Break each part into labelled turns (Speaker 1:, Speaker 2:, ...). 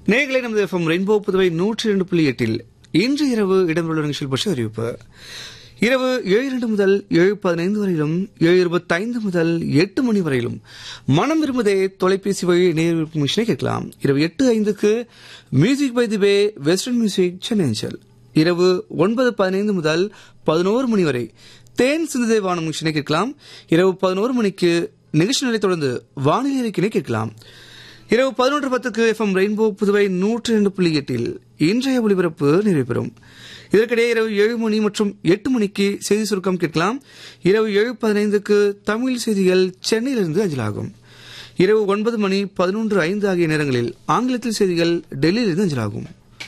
Speaker 1: நேயர்களே, நமது FM rainbow Puduvai 102.8 இன்று இரவு இடம்பெறும் நிகழ்ச்சிகள் பற்றி அறிவிப்பு. இரவு 7:02 முதல் 7:15 வரையிலும் 7:25 முதல் 8 மணி வரையிலும் மனம் விரும்புதே தொலைபேசி வழி நேர்விருப்பு மிஷனை கேட்கலாம். இரவு 8:05 music by the pay western music Chennai அஞ்சல். இரவு 9:15 முதல் 11 மணி வரை தேன் சிந்துதே வானம் மிஷனை கேட்கலாம். இரவு 11 மணிக்கு நிகழ்ச்சி நிலை தொடர்ந்து வானிலை அறிக்கையை கேட்கலாம். இரவு 11:10 எஃப்எம் ரெயின்போ புதுவை 102.8 இன்றைய ஒலிபரப்பு நிறைவு பெறும். இதற்கிடையே இரவு 7 மணி மற்றும் 8 மணிக்கு செய்தி சுருக்கம் கேட்கலாம். இரவு 7:15 தமிழ் செய்திகள் சென்னையிலிருந்து அஞ்சலாகும். இரவு 9 மணி 11:05 ஆகிய நேரங்களில் ஆங்கிலத்தில் செய்திகள் டெல்லியிலிருந்து அஞ்சலாகும்.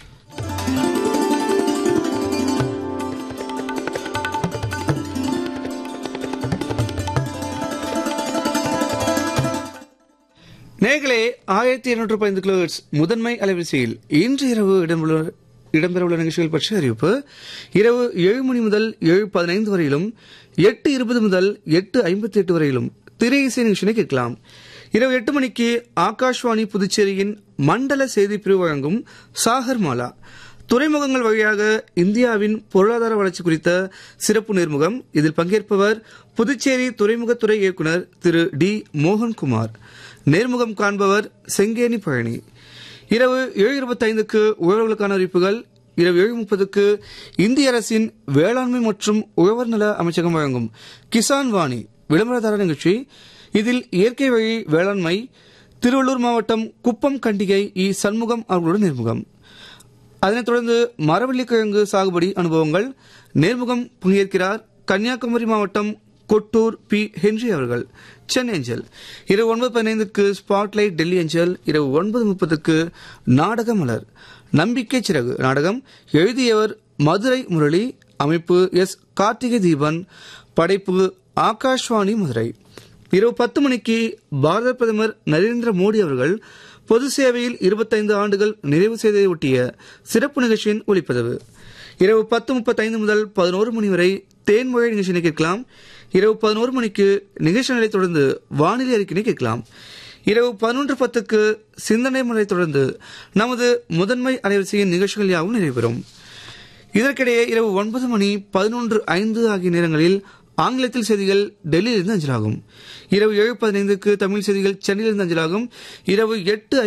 Speaker 1: நேயர்களே, 1215 கிலோஹெர்ட்ஸ் முதன்மை அலைவரிசையில் இன்று இரவு இடம்பெறவுள்ள நிகழ்ச்சிகள் பற்றி அறிவிப்பு. இரவு 7 மணி முதல் 7:15 வரையிலும் 8:20 முதல் 8:58 வரையிலும் திரை இசை நிகழ்ச்சியை கேட்கலாம். இரவு 8 மணிக்கு ஆகாஷ்வாணி புதுச்சேரியின் மண்டல செய்தி பிரிவு வழங்கும் சாகர் மாலா துறைமுகங்கள் வழியாக இந்தியாவின் பொருளாதார வளர்ச்சி குறித்த சிறப்பு நேர்முகம். இதில் பங்கேற்பவர் புதுச்சேரி துறைமுகத்துறை இயக்குநர் திரு டி மோகன்குமார். நேர்முகம் காண்பவர் செங்கேனி பழனி. இரவு 7:25 உழவர்களுக்கான அறிவிப்புகள். இரவு 7:30 இந்திய அரசின் வேளாண்மை மற்றும் உழவர் நல அமைச்சகம் வழங்கும் கிசான் வாணி விளம்பரதார நிகழ்ச்சி. இதில் இயற்கை வழி வேளாண்மை திருவள்ளூர் மாவட்டம் குப்பம் கண்டிகை இ சண்முகம் அவர்களுடன் நேர்முகம். அதனைத் தொடர்ந்து மரவள்ளிக்கிழங்கு சாகுபடி அனுபவங்கள். நேர்முகம் பங்கேற்கிறார் கன்னியாகுமரி மாவட்டம் கொட்டூர் பி ஹென்றி அவர்கள், சென்னை அஞ்சல். இரவு 9:15 ஸ்பாட்லைட் டெல்லி அஞ்சல். இரவு 9:30 நாடக மலர் நம்பிக்கை சிறகு நாடகம். எழுதியவர் மதுரை முரளி. அமைப்பு எஸ் கார்த்திகை தீபன். படைப்பு ஆகாஷ்வாணி மதுரை. இரவு 10 மணிக்கு பாரத பிரதமர் நரேந்திர மோடி அவர்கள் பொது சேவையில் 25 ஆண்டுகள் நிறைவு செய்ததை ஒட்டிய சிறப்பு நிகழ்ச்சியின் ஒளிப்பதிவு. இரவு 10:35 முதல் 11 மணி வரை தேன்மொழி நிகழ்ச்சியை கேட்கலாம். இரவு 11 மணிக்கு நிகழ்ச்சி நிலை தொடர்ந்து வானிலை அறிக்கையை கேட்கலாம். இரவு 11:10 சிந்தனை முறை தொடர்ந்து நமது முதன்மை அலைவரிசையின் நிகழ்ச்சிகள் யாவும் நிறைவேறும். இதற்கிடையே இரவு 9 மணி 11:05 ஆகிய நேரங்களில் ஆங்கிலத்தில் செய்திகள் டெல்லியிலிருந்து அஞ்சலாகும். இரவு 7:15 தமிழ் செய்திகள் சென்னையிலிருந்து அஞ்சலாகும். இரவு 8